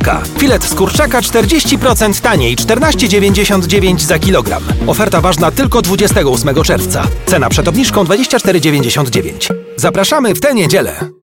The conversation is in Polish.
Ekstraklasy.pl. Filet z kurczaka 40% taniej, 14,99 za kilogram. Oferta ważna tylko 28 czerwca. Cena przed obniżką 24,99. Zapraszamy w tę niedzielę.